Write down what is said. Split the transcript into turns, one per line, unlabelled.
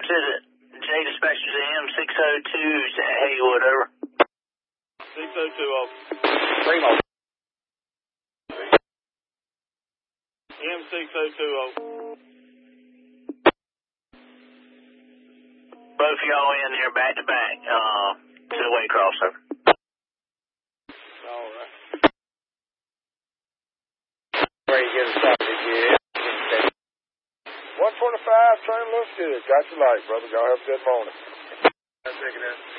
said that J dispatches M602 at Haywood, over.
6020.
Primo.
M6020.
Both of y'all in there back to back, to the way crossover.
All right.
Where you get it started, yeah.
125, train looks good. Got your light, brother. Y'all have a good morning.
I'm taking that.